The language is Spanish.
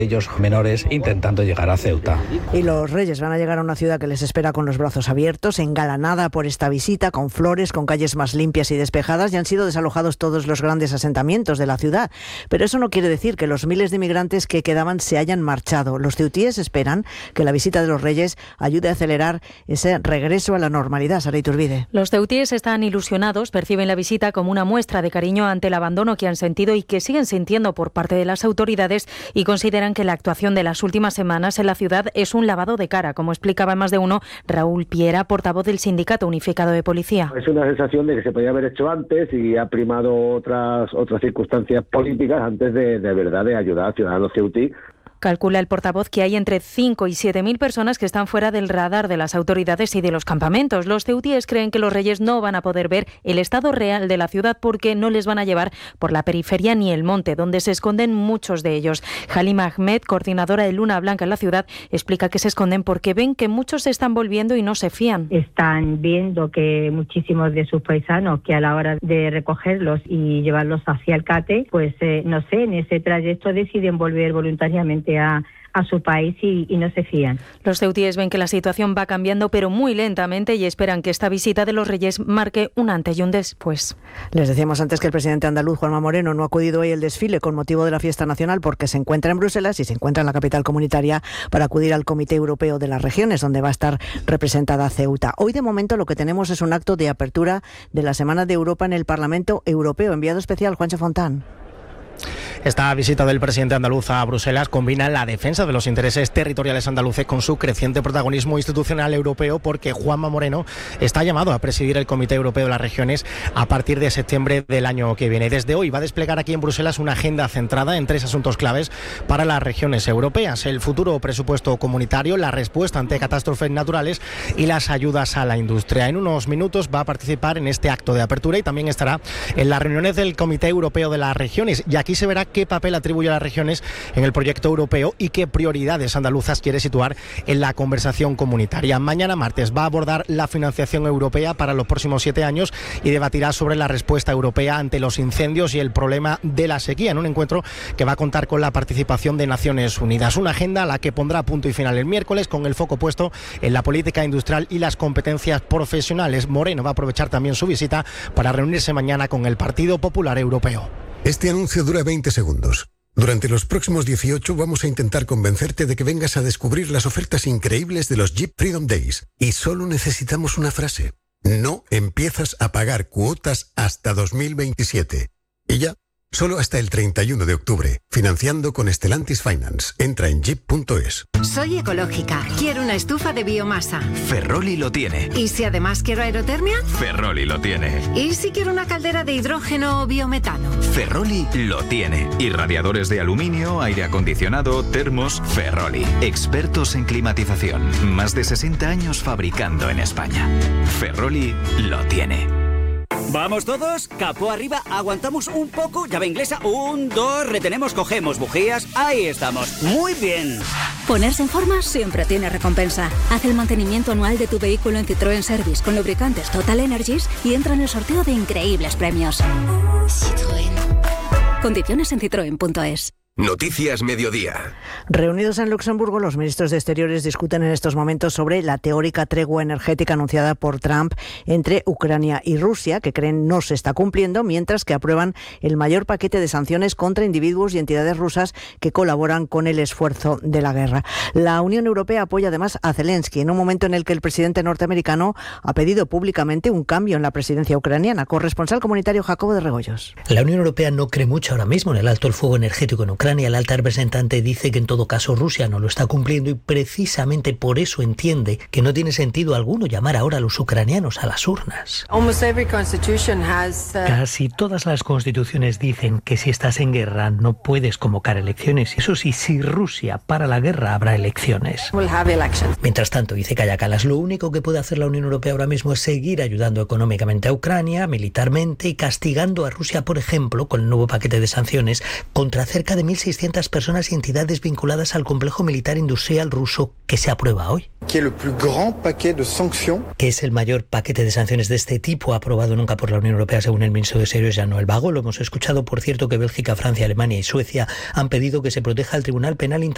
ellos menores intentando llegar a Ceuta. Y los reyes van a llegar a una ciudad que les espera con los brazos abiertos, engalanada por esta visita, con flores, con calles más limpias y despejadas. Ya han sido desalojados todos los grandes asentamientos de la ciudad. Pero eso no quiere decir que los miles de inmigrantes que quedaban se hayan marchado. Los ceutíes esperan que la visita de los reyes ayude a acelerar ese regreso a la normalidad. Sara Iturbide. Los ceutíes están ilusionados, perciben la visita como una muestra de cariño ante el abandono que han sentido y que siguen sintiendo por parte de las autoridades, y consideran que la actuación de las últimas semanas en la ciudad es un lavado de cara, como explicaba más de uno Raúl Piera, portavoz del Sindicato Unificado de Policía. Es una sensación de que se podía haber hecho antes y ha primado otras circunstancias políticas antes de verdad de ayudar al ciudadano ceutí. Calcula el portavoz que hay entre 5 y 7.000 personas que están fuera del radar de las autoridades y de los campamentos. Los ceutíes creen que los reyes no van a poder ver el estado real de la ciudad porque no les van a llevar por la periferia ni el monte, donde se esconden muchos de ellos. Halima Ahmed, coordinadora de Luna Blanca en la ciudad, explica que se esconden porque ven que muchos se están volviendo y no se fían. Están viendo que muchísimos de sus paisanos, que a la hora de recogerlos y llevarlos hacia el CATE, pues no sé, en ese trayecto deciden volver voluntariamente a su país y no se fían. Los ceutíes ven que la situación va cambiando, pero muy lentamente, y esperan que esta visita de los reyes marque un antes y un después. Les decíamos antes que el presidente andaluz, Juanma Moreno, no ha acudido hoy al desfile con motivo de la fiesta nacional porque se encuentra en Bruselas y se encuentra en la capital comunitaria para acudir al Comité Europeo de las Regiones, donde va a estar representada Ceuta. Hoy, de momento, lo que tenemos es un acto de apertura de la Semana de Europa en el Parlamento Europeo. Enviado especial, Juancho Fontán. Esta visita del presidente andaluz a Bruselas combina la defensa de los intereses territoriales andaluces con su creciente protagonismo institucional europeo, porque Juanma Moreno está llamado a presidir el Comité Europeo de las Regiones a partir de septiembre del año que viene. Desde hoy va a desplegar aquí en Bruselas una agenda centrada en 3 asuntos claves para las regiones europeas: el futuro presupuesto comunitario, la respuesta ante catástrofes naturales y las ayudas a la industria. En unos minutos va a participar en este acto de apertura y también estará en las reuniones del Comité Europeo de las Regiones, y aquí se verá qué papel atribuye a las regiones en el proyecto europeo y qué prioridades andaluzas quiere situar en la conversación comunitaria. Mañana martes va a abordar la financiación europea para los próximos 7 años y debatirá sobre la respuesta europea ante los incendios y el problema de la sequía, en un encuentro que va a contar con la participación de Naciones Unidas. Una agenda a la que pondrá punto y final el miércoles, con el foco puesto en la política industrial y las competencias profesionales. Moreno va a aprovechar también su visita para reunirse mañana con el Partido Popular Europeo. Este anuncio dura 20 segundos. Durante los próximos 18 vamos a intentar convencerte de que vengas a descubrir las ofertas increíbles de los Jeep Freedom Days. Y solo necesitamos una frase. No empiezas a pagar cuotas hasta 2027. Y ya, solo hasta el 31 de octubre. Financiando con Stellantis Finance. Entra en jeep.es. Soy ecológica. Quiero una estufa de biomasa. Ferroli lo tiene. ¿Y si además quiero aerotermia? Ferroli lo tiene. ¿Y si quiero una caldera de hidrógeno o biometano? Ferroli lo tiene. Y radiadores de aluminio, aire acondicionado, termos. Ferroli. Expertos en climatización. Más de 60 años fabricando en España. Ferroli lo tiene. ¿Vamos todos? Capó arriba, aguantamos un poco, llave inglesa, 1, 2, retenemos, cogemos, bujías, ahí estamos. Muy bien. Ponerse en forma siempre tiene recompensa. Haz el mantenimiento anual de tu vehículo en Citroën Service con lubricantes Total Energies y entra en el sorteo de increíbles premios. Citroën. Condiciones en citroen.es. Noticias Mediodía. Reunidos en Luxemburgo, los ministros de Exteriores discuten en estos momentos sobre la teórica tregua energética anunciada por Trump entre Ucrania y Rusia, que creen no se está cumpliendo, mientras que aprueban el mayor paquete de sanciones contra individuos y entidades rusas que colaboran con el esfuerzo de la guerra. La Unión Europea apoya además a Zelensky en un momento en el que el presidente norteamericano ha pedido públicamente un cambio en la presidencia ucraniana. Corresponsal comunitario Jacobo de Regoyos. La Unión Europea no cree mucho ahora mismo en el alto el fuego energético en Ucrania. El alta representante dice que en todo caso Rusia no lo está cumpliendo y precisamente por eso entiende que no tiene sentido alguno llamar ahora a los ucranianos a las urnas. Casi todas las constituciones dicen que si estás en guerra no puedes convocar elecciones. Eso sí, si Rusia para la guerra habrá elecciones. Mientras tanto, dice Kaja Kallas, lo único que puede hacer la Unión Europea ahora mismo es seguir ayudando económicamente a Ucrania, militarmente, y castigando a Rusia, por ejemplo, con el nuevo paquete de sanciones contra cerca de 1.600 personas y entidades vinculadas al complejo militar industrial ruso que se aprueba hoy. Que es el mayor paquete de sanciones de este tipo aprobado nunca por la Unión Europea, según el ministro de Exteriores, Jean-Noël Barrot. Lo hemos escuchado, por cierto, que Bélgica, Francia, Alemania y Suecia han pedido que se proteja el Tribunal Penal Internacional